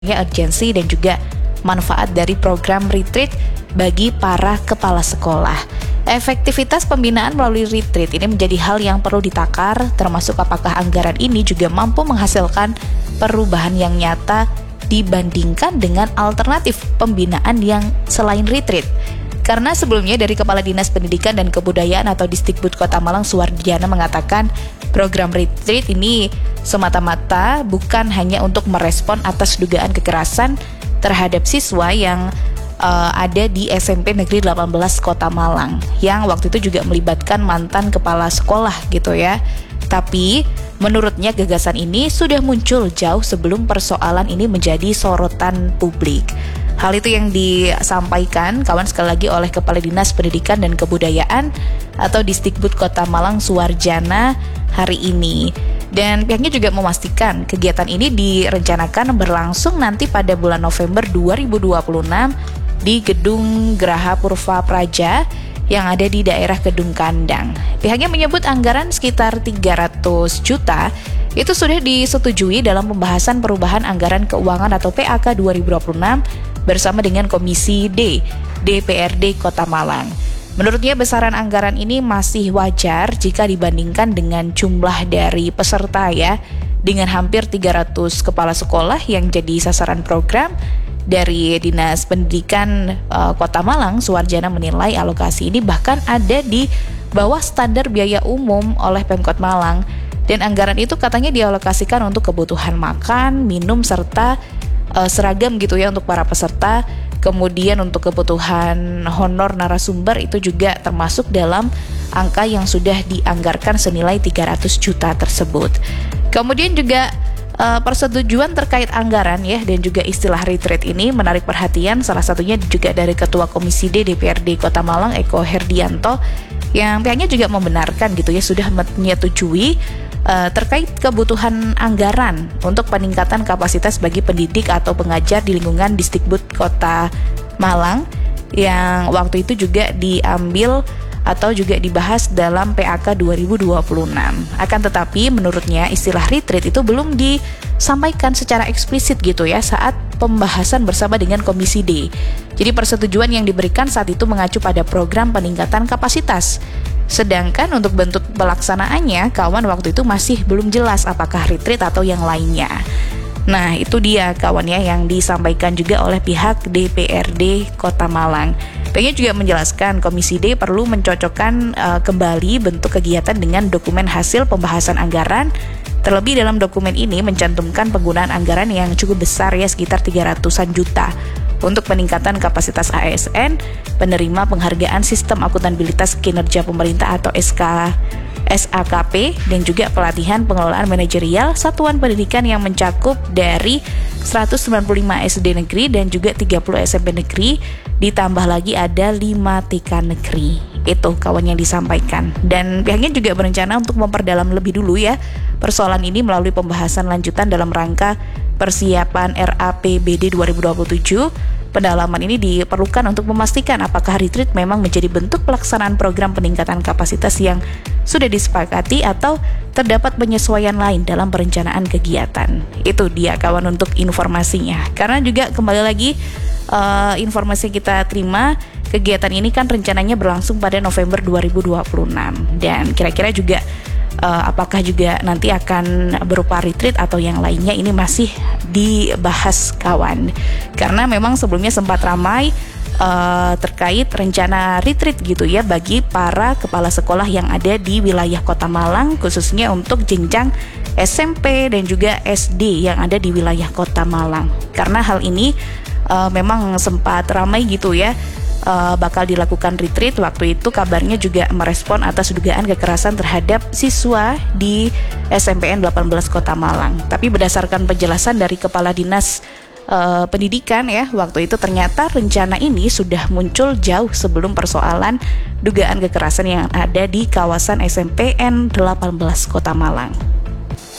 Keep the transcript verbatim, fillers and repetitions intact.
urgensi dan juga manfaat dari program retreat bagi para kepala sekolah. Efektivitas pembinaan melalui retreat ini menjadi hal yang perlu ditakar, termasuk apakah anggaran ini juga mampu menghasilkan perubahan yang nyata dibandingkan dengan alternatif pembinaan yang selain retreat. Karena sebelumnya dari Kepala Dinas Pendidikan dan Kebudayaan atau Disdikbud Kota Malang Suwardiana mengatakan program retreat ini semata-mata bukan hanya untuk merespon atas dugaan kekerasan terhadap siswa yang uh, ada di S M P Negeri delapan belas Kota Malang yang waktu itu juga melibatkan mantan kepala sekolah gitu ya. Tapi menurutnya gagasan ini sudah muncul jauh sebelum persoalan ini menjadi sorotan publik. Hal itu yang disampaikan kawan sekali lagi oleh Kepala Dinas Pendidikan dan Kebudayaan atau Disdikbud Kota Malang Suwardiana hari ini. Dan pihaknya juga memastikan kegiatan ini direncanakan berlangsung nanti pada bulan November dua ribu dua puluh enam di Gedung Geraha Purva Praja yang ada di daerah Kedung Kandang. Pihaknya menyebut anggaran sekitar tiga ratus juta itu sudah disetujui dalam pembahasan perubahan anggaran keuangan atau P A K dua ribu dua puluh enam bersama dengan Komisi D D P R D Kota Malang. Menurutnya besaran anggaran ini masih wajar jika dibandingkan dengan jumlah dari peserta ya, dengan hampir tiga ratus kepala sekolah yang jadi sasaran program. Dari Dinas Pendidikan uh, Kota Malang, Suwardiana menilai alokasi ini bahkan ada di bawah standar biaya umum oleh Pemkot Malang. Dan anggaran itu katanya dialokasikan untuk kebutuhan makan, minum, serta uh, seragam gitu ya untuk para peserta. Kemudian untuk kebutuhan honor narasumber itu juga termasuk dalam angka yang sudah dianggarkan senilai tiga ratus juta tersebut. Kemudian juga uh, persetujuan terkait anggaran ya dan juga istilah retreat ini menarik perhatian, salah satunya juga dari Ketua Komisi D D P R D Kota Malang Eko Herdianto yang pihaknya juga membenarkan gitu ya sudah menyetujui uh, terkait kebutuhan anggaran untuk peningkatan kapasitas bagi pendidik atau pengajar di lingkungan Disdikbud Kota Malang yang waktu itu juga diambil atau juga dibahas dalam P A K dua ribu dua puluh enam. Akan tetapi menurutnya istilah retreat itu belum disampaikan secara eksplisit gitu ya saat pembahasan bersama dengan Komisi D. Jadi persetujuan yang diberikan saat itu mengacu pada program peningkatan kapasitas. Sedangkan untuk bentuk pelaksanaannya, kawan waktu itu masih belum jelas apakah retreat atau yang lainnya. Nah, itu dia kawan ya yang disampaikan juga oleh pihak D P R D Kota Malang. Pihaknya juga menjelaskan Komisi D perlu mencocokkan uh, kembali bentuk kegiatan dengan dokumen hasil pembahasan anggaran. Terlebih dalam dokumen ini mencantumkan penggunaan anggaran yang cukup besar ya sekitar tiga ratusan juta untuk peningkatan kapasitas A S N, penerima penghargaan Sistem Akuntabilitas Kinerja Pemerintah atau S K S A K P, dan juga pelatihan pengelolaan manajerial satuan pendidikan yang mencakup dari seratus sembilan puluh lima S D negeri dan juga tiga puluh S M P negeri, ditambah lagi ada lima T K negeri. Itu kawan yang disampaikan. Dan pihaknya juga berencana untuk memperdalam lebih dulu ya persoalan ini melalui pembahasan lanjutan dalam rangka persiapan R A P B D dua ribu dua puluh tujuh. Pendalaman ini diperlukan untuk memastikan apakah retreat memang menjadi bentuk pelaksanaan program peningkatan kapasitas yang sudah disepakati atau terdapat penyesuaian lain dalam perencanaan kegiatan. Itu dia kawan untuk informasinya. Karena juga kembali lagi uh, informasi kita terima, kegiatan ini kan rencananya berlangsung pada November dua ribu dua puluh enam. Dan kira-kira juga Uh, apakah juga nanti akan berupa retreat atau yang lainnya, ini masih dibahas kawan. Karena memang sebelumnya sempat ramai uh, terkait rencana retreat gitu ya bagi para kepala sekolah yang ada di wilayah Kota Malang, khususnya untuk jenjang S M P dan juga S D yang ada di wilayah Kota Malang. Karena hal ini uh, memang sempat ramai gitu ya, Uh, bakal dilakukan retreat. Waktu itu kabarnya juga merespon atas dugaan kekerasan terhadap siswa di S M P N delapan belas Kota Malang. Tapi berdasarkan penjelasan dari Kepala Dinas uh, Pendidikan ya, waktu itu ternyata rencana ini sudah muncul jauh sebelum persoalan dugaan kekerasan yang ada di kawasan S M P N delapan belas Kota Malang.